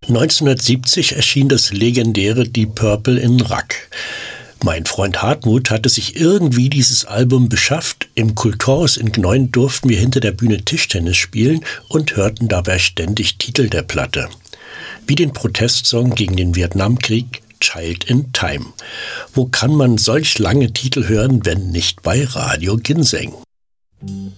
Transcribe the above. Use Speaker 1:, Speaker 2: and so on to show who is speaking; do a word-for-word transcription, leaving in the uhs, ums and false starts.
Speaker 1: neunzehnhundertsiebzig erschien das legendäre Deep Purple in Rack. Mein Freund Hartmut hatte sich irgendwie dieses Album beschafft. Im Kulturhaus in Gneuen durften wir hinter der Bühne Tischtennis spielen und hörten dabei ständig Titel der Platte. Wie den Protestsong gegen den Vietnamkrieg Child in Time. Wo kann man solch lange Titel hören, wenn nicht bei Radio Ginseng?